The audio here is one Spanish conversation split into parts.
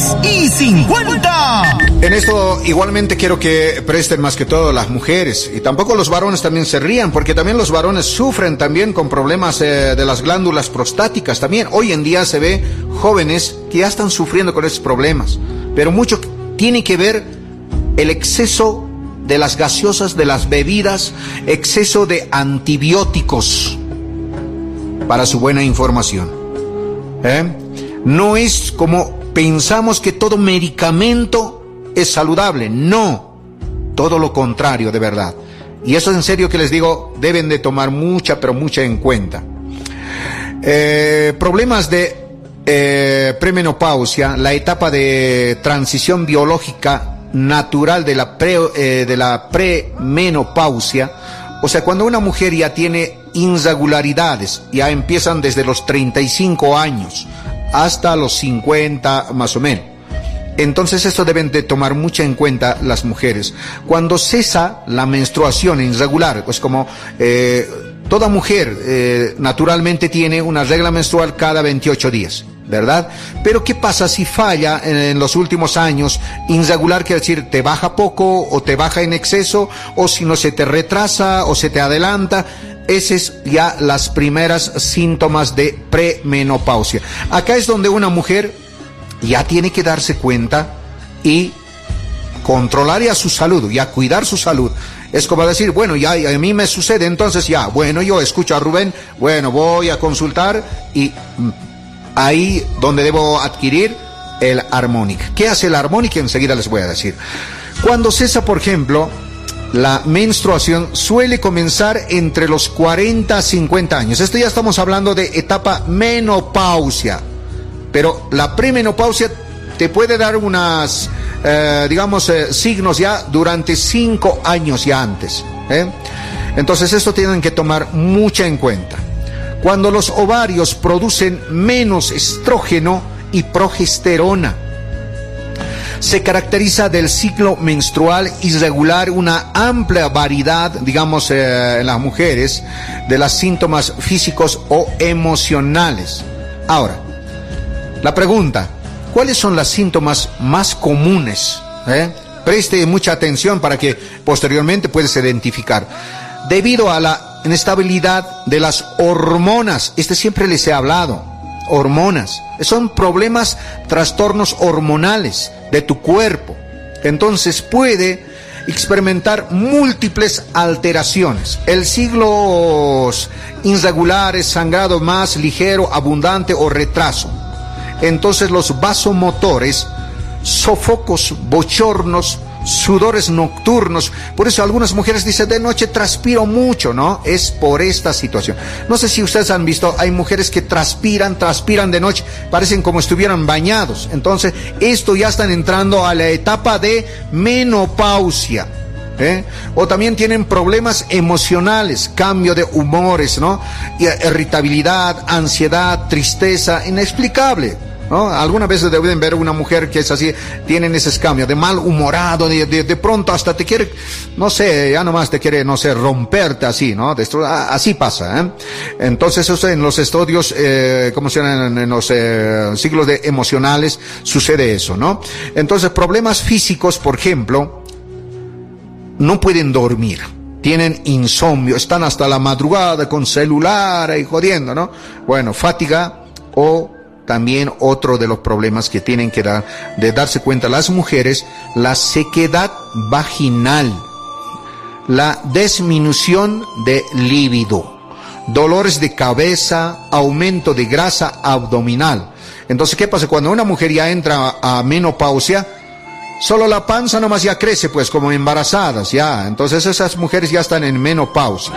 3:50. En esto igualmente quiero que presten más que todo las mujeres, y tampoco los varones también se rían, porque también los varones sufren también con problemas de las glándulas prostáticas también. Hoy en día se ve jóvenes que ya están sufriendo con esos problemas, pero mucho tiene que ver el exceso de las gaseosas, de las bebidas, exceso de antibióticos, para su buena información. No es como pensamos que todo medicamento es saludable, no, todo lo contrario, de verdad. Y eso en serio que les digo, deben de tomar mucha, pero mucha en cuenta. Problemas de premenopausia, la etapa de transición biológica natural de la premenopausia, o sea, cuando una mujer ya tiene irregularidades, ya empiezan desde los 35 años hasta los 50 más o menos. Entonces esto deben de tomar mucho en cuenta las mujeres. Cuando cesa la menstruación irregular, pues como toda mujer naturalmente tiene una regla menstrual cada 28 días, ¿verdad? Pero ¿qué pasa si falla en los últimos años? Irregular quiere decir te baja poco o te baja en exceso, o si no se te retrasa o se te adelanta. Ese es ya las primeras síntomas de premenopausia. Acá es donde una mujer ya tiene que darse cuenta y controlar ya su salud, ya cuidar su salud. Es como decir, bueno, ya a mí me sucede, entonces ya, bueno, yo escucho a Rubén, bueno, voy a consultar y ahí donde debo adquirir el Harmonic. ¿Qué hace el Harmonic? Enseguida les voy a decir. Cuando cesa, por ejemplo, la menstruación suele comenzar entre los 40 a 50 años. Esto ya estamos hablando de etapa menopausia. Pero la premenopausia te puede dar unas, signos ya durante 5 años ya antes. Entonces esto tienen que tomar mucha en cuenta. Cuando los ovarios producen menos estrógeno y progesterona, se caracteriza del ciclo menstrual irregular, una amplia variedad, en las mujeres, de los síntomas físicos o emocionales. Ahora, la pregunta, ¿cuáles son los síntomas más comunes? Preste mucha atención para que posteriormente puedas identificar. Debido a la inestabilidad de las hormonas, siempre les he hablado, hormonas, son problemas, trastornos hormonales de tu cuerpo. Entonces puede experimentar múltiples alteraciones. El ciclo irregular es sangrado más ligero, abundante o retraso. Entonces los vasomotores, sofocos, bochornos, sudores nocturnos. Por eso algunas mujeres dicen, de noche transpiro mucho, ¿no? Es por esta situación. No sé si ustedes han visto, hay mujeres que transpiran de noche, parecen como estuvieran bañados. Entonces, esto ya están entrando a la etapa de menopausia. O también tienen problemas emocionales, cambio de humores, ¿no? Irritabilidad, ansiedad, tristeza, inexplicable, ¿no? Algunas veces deben ver una mujer que es así, tienen esos cambios de malhumorado, de pronto hasta te quiere, no sé, ya nomás te quiere, no sé, romperte así, ¿no? Así pasa, Entonces eso en los estudios, ¿cómo se llaman? En los ciclos de emocionales sucede eso, ¿no? Entonces problemas físicos, por ejemplo, no pueden dormir, tienen insomnio, están hasta la madrugada con celular y jodiendo, ¿no? Bueno, fatiga, o también otro de los problemas que tienen que darse cuenta las mujeres, la sequedad vaginal, la disminución de líbido, dolores de cabeza, aumento de grasa abdominal. Entonces, ¿qué pasa? Cuando una mujer ya entra a menopausia, solo la panza nomás ya crece, pues, como embarazadas, ya. Entonces esas mujeres ya están en menopausia.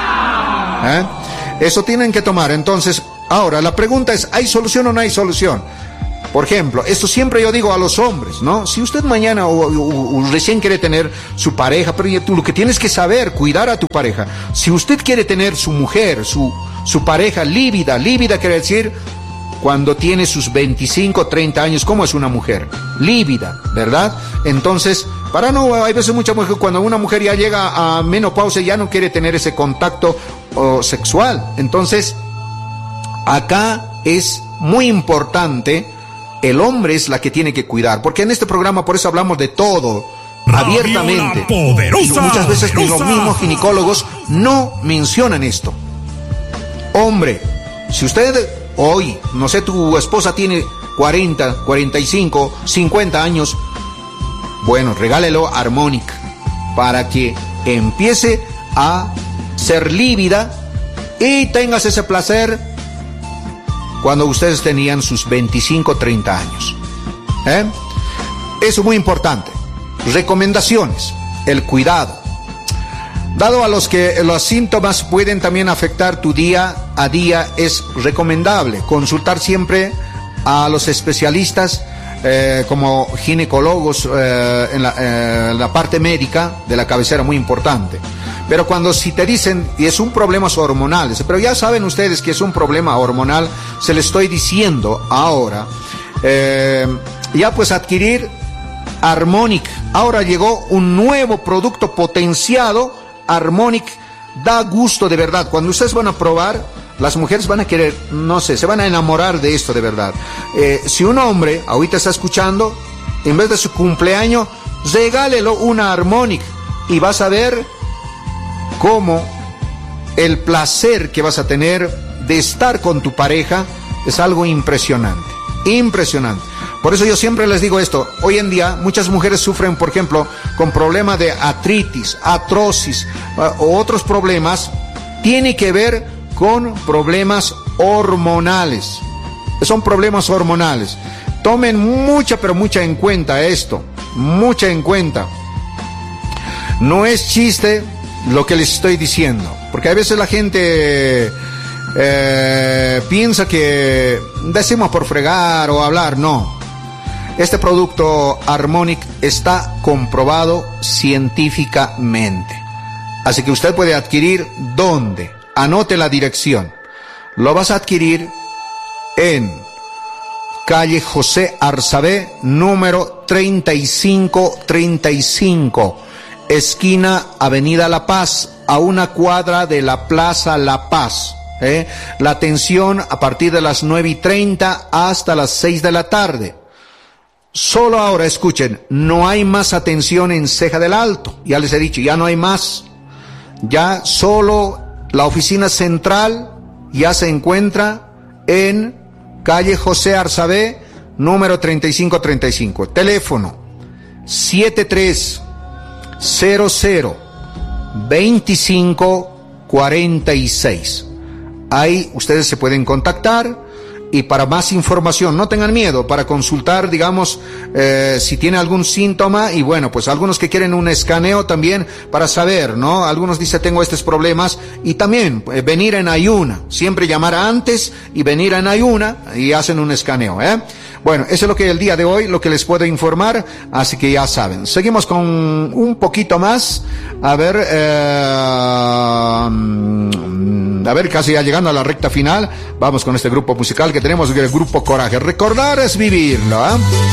Eso tienen que tomar. Entonces, ahora, la pregunta es, ¿hay solución o no hay solución? Por ejemplo, esto siempre yo digo a los hombres, ¿no? Si usted mañana o recién quiere tener su pareja, pero tú lo que tienes que saber, cuidar a tu pareja. Si usted quiere tener su mujer, su pareja lívida quiere decir cuando tiene sus 25, 30 años, ¿cómo es una mujer? Lívida, ¿verdad? Entonces, hay veces mucha mujer, cuando una mujer ya llega a menopausia, ya no quiere tener ese contacto sexual. Entonces, acá es muy importante el hombre es la que tiene que cuidar, porque en este programa por eso hablamos de todo, abiertamente. Muchas veces los mismos ginecólogos no mencionan esto. Hombre, si usted hoy, no sé, tu esposa tiene 40, 45, 50 años, bueno, regálelo Harmonic para que empiece a ser lívida y tengas ese placer cuando ustedes tenían sus 25, 30 años. Eso es muy importante. Recomendaciones, el cuidado. Dado a los que los síntomas pueden también afectar tu día a día, es recomendable consultar siempre a los especialistas como ginecólogos en la parte médica de la cabecera, muy importante. Pero cuando si te dicen, y es un problema hormonal, pero ya saben ustedes que es un problema hormonal, se les estoy diciendo ahora, ya pues adquirir Harmonic. Ahora llegó un nuevo producto potenciado, Harmonic, da gusto de verdad. Cuando ustedes van a probar, las mujeres van a querer, no sé, se van a enamorar de esto de verdad. Si un hombre ahorita está escuchando, en vez de su cumpleaños, regálelo una Harmonic y vas a ver cómo el placer que vas a tener de estar con tu pareja es algo impresionante, impresionante. Por eso yo siempre les digo esto, hoy en día muchas mujeres sufren, por ejemplo, con problemas de artritis, artrosis o otros problemas, tiene que ver con problemas hormonales. Son problemas hormonales. Tomen mucha, pero mucha en cuenta esto, mucha en cuenta. No es chiste lo que les estoy diciendo, porque a veces la gente piensa que decimos por fregar o hablar. No, este producto Harmonic está comprobado científicamente, así que usted puede adquirir ¿dónde? Anote la dirección. Lo vas a adquirir en calle José Arzabé, número 3535, esquina Avenida La Paz, a una cuadra de la Plaza La Paz. La atención a partir de las 9:30 hasta las 6 de la tarde. Solo ahora, escuchen, no hay más atención en Ceja del Alto. Ya les he dicho, ya no hay más. Ya solo la oficina central ya se encuentra en calle José Arzabé, número 3535. Teléfono 7300-2546. Ahí ustedes se pueden contactar y para más información, no tengan miedo, para consultar, digamos, si tiene algún síntoma, y bueno, pues algunos que quieren un escaneo también para saber, ¿no? Algunos dicen, tengo estos problemas, y también venir en ayuna, siempre llamar antes y venir en ayuna y hacen un escaneo, Bueno, eso es lo que el día de hoy, lo que les puedo informar, así que ya saben. Seguimos con un poquito más, a ver, casi ya llegando a la recta final, vamos con este grupo musical que tenemos, el grupo Coraje. Recordar es vivirlo,